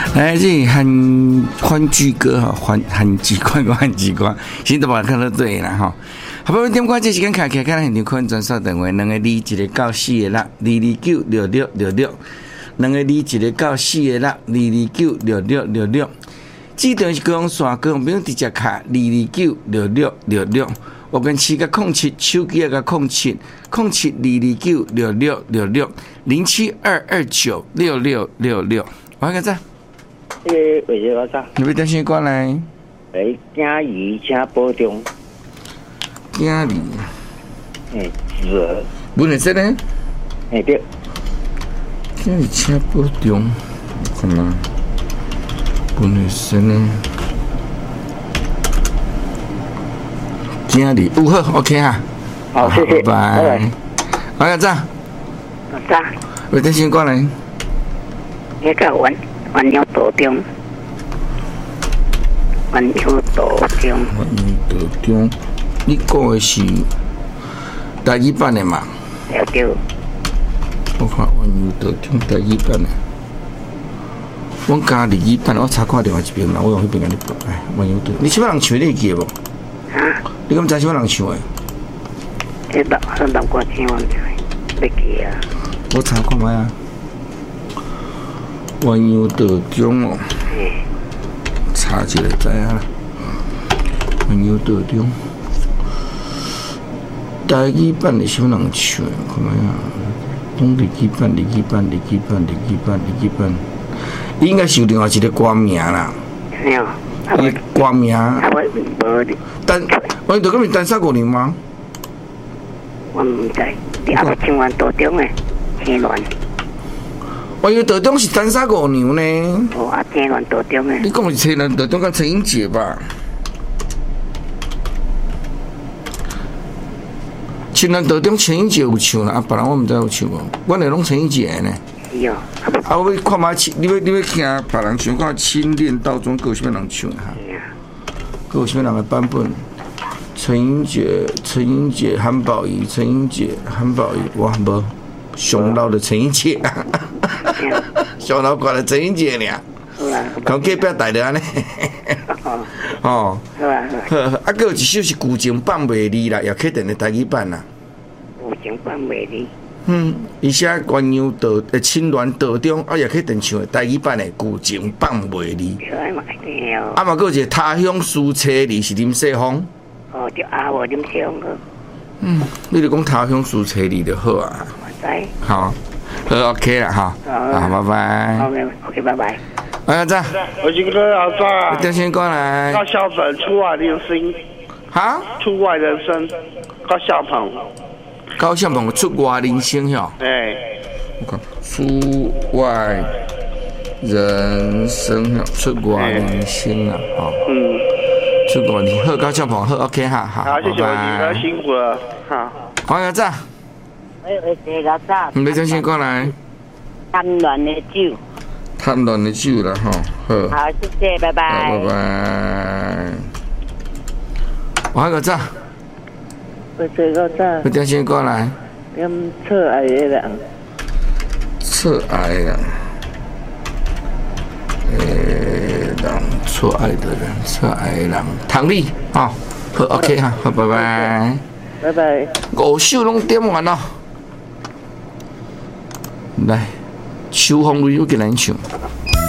来，这韩剧歌哈，韩剧歌，现在把看到对了哈。好不容易点关这时间开，看现场看转送电话，2个2，一个到4个6，2296666，2个2，一个到4个6，2296666。这段是讲刷歌，不用直接卡2296666。我跟7个07，手机个07，2296666，0722296666。我看这。 喂，老张。 你要电话过来。 喂，景怡，请保重。 景怡。 是。 本来说呢？ 对。 景怡，请保重。我看啦。本来说呢？景怡，好 ，OK 哈。 好，谢谢。 拜拜。我看这。 老张。 要电话过来。 那个วันnhau道中，วันnhau道中， 你讲的是台语版的嘛？ 对。 我看วันnhau道中台语版的，我加日语版，我查看另外一边啦，我用迄边甲你报。哎，วันnhau道，你什么人唱你记无？ 啊？ 你敢知什么人唱的？ 这10歌唱完袂记啊。 我查看卖啊。วันnhau道中哦，查一下知影啦。วันnhau道中，台语版的什么人唱？看卖啊，讲日语版，应该是有另外一个歌名啦。 没有。 伊歌名。但วันnhau道咁是单杀5年吗？ 我唔知，你阿唱完道中的青鸾。 วันnhau道中是单杀5年呢。 哦，啊，青鸾道中的。 你讲是青鸾道中跟陈英杰吧？青鸾道中陈英杰有唱啦，啊，别人我唔知有唱无。我来拢陈英杰呢。 是哦。 啊，我要看嘛，你要听别人唱，看青恋道中各有什么人唱哈？各有什么人的版本？陈英杰、韩宝仪、我无上老的陈英杰。上老挂的陈英杰俩，靠隔壁大的安尼。哦，啊，还有一首是古井放袂离啦，也客店的台语版啦。 古井放袂离。 伊写วันnhau道青鸾道中，啊，也客店唱的台语版的古井放袂离。啊嘛，还有一个他乡思车里是林世峰。 哦，就无林世峰个。 你就讲他乡思车里就好啊。 我知。好。 好 OK 啦哈，好，拜拜。 OK，拜拜。 哎，这， 我这个老张， 电先过来。 高小鹏出外人生， 哈？ 出外人生，高小鹏。 高小鹏出外人生哟。 哎。 我看出外人生，出外人生啊，哈。出外人，好，高小鹏，好 OK 哈，好。 好，谢谢我，你辛苦了，好。 黄小赞。 谢老张。 你电先过来。 贪恋的酒。 贪恋的酒啦，吼，好。 好，谢谢，拜拜。 拜拜。我个赞。 谢老张。 你电先过来。 侧癌的人。 侧癌人。错爱的人，错爱的人，唐丽，好 ，OK 哈，好，拜拜。 拜拜。 5首拢点完了。来，秋风雷我给咱唱。